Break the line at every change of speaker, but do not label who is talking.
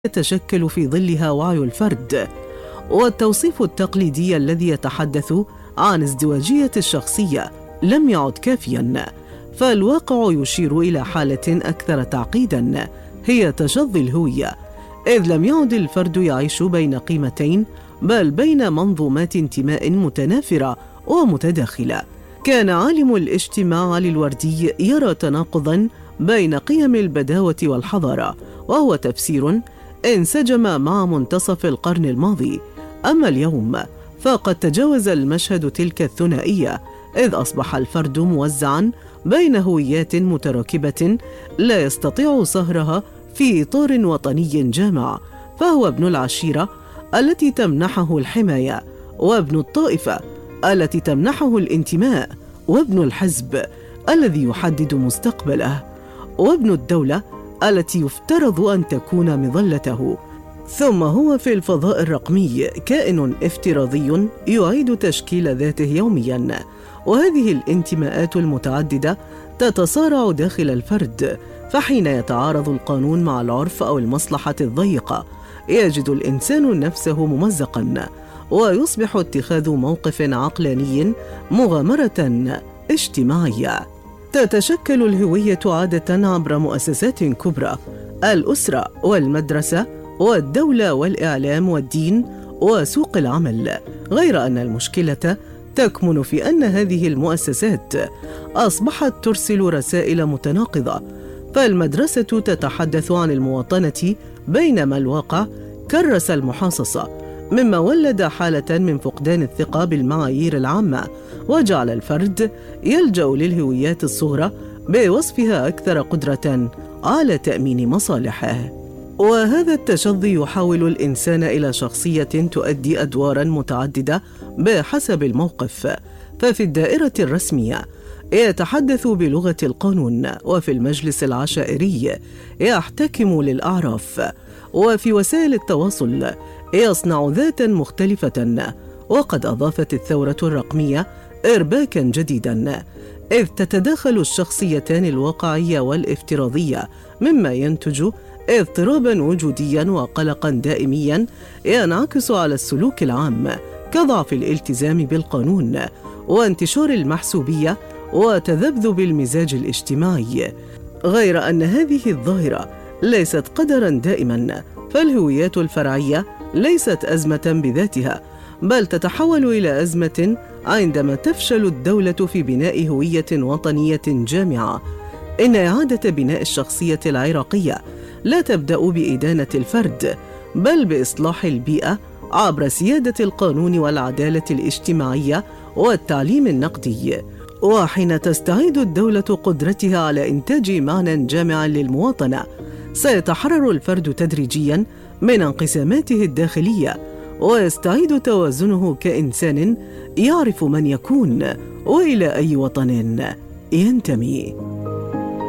يتشكل في ظلها وعي الفرد. والتوصيف التقليدي الذي يتحدث عن ازدواجية الشخصية لم يعد كافياً، فالواقع يشير إلى حالة أكثر تعقيداً، هي تشظي الهوية، إذ لم يعد الفرد يعيش بين قيمتين، بل بين منظومات انتماء متنافرة ومتداخلة. كان عالم الاجتماع علي الوردي يرى تناقضاً بين قيم البداوة والحضارة، وهو تفسير انسجم مع منتصف القرن الماضي. أما اليوم فقد تجاوز المشهد تلك الثنائية، إذ أصبح الفرد موزعاً بين هويات متراكبة لا يستطيع صهرها في إطار وطني جامع، فهو ابن العشيرة التي تمنحه الحماية، وابن الطائفة التي تمنحه الانتماء، وابن الحزب الذي يحدد مستقبله، وابن الدولة التي يفترض أن تكون مظلته. ثم هو في الفضاء الرقمي كائن افتراضي يعيد تشكيل ذاته يومياً، وهذه الانتماءات المتعددة تتصارع داخل الفرد، فحين يتعارض القانون مع العرف أو المصلحة الضيقة يجد الإنسان نفسه ممزقاً، ويصبح اتخاذ موقف عقلاني مغامرة اجتماعية. تتشكل الهوية عادة عبر مؤسسات كبرى: الأسرة والمدرسة والدولة والإعلام والدين وسوق العمل، غير أن المشكلة تكمن في أن هذه المؤسسات أصبحت ترسل رسائل متناقضة، فالمدرسة تتحدث عن المواطنة بينما الواقع كرس المحاصصة، مما ولد حالة من فقدان الثقة بالمعايير العامة، وجعل الفرد يلجأ للهويات الصغرى بوصفها أكثر قدرة على تأمين مصالحه. وهذا التشظي يحول الإنسان إلى شخصية تؤدي أدواراً متعددة بحسب الموقف، ففي الدائرة الرسمية يتحدث بلغة القانون، وفي المجلس العشائري يحتكم للأعراف، وفي وسائل التواصل يصنع ذاتا مختلفة. وقد أضافت الثورة الرقمية إرباكا جديدا، إذ تتداخل الشخصيتان الواقعية والافتراضية، مما ينتج اضطرابا وجوديا وقلقا دائميا ينعكس على السلوك العام، كضعف الالتزام بالقانون وانتشار المحسوبية وتذبذب المزاج الاجتماعي. غير أن هذه الظاهرة ليست قدرا دائما، فالهويات الفرعية ليست أزمة بذاتها، بل تتحول إلى أزمة عندما تفشل الدولة في بناء هوية وطنية جامعة. إن إعادة بناء الشخصية العراقية لا تبدأ بإدانة الفرد، بل بإصلاح البيئة عبر سيادة القانون والعدالة الاجتماعية والتعليم النقدي. وحين تستعيد الدولة قدرتها على إنتاج معنى جامع للمواطنة، سيتحرر الفرد تدريجياً من انقساماته الداخلية، ويستعيد توازنه كإنسان يعرف من يكون وإلى أي وطن ينتمي.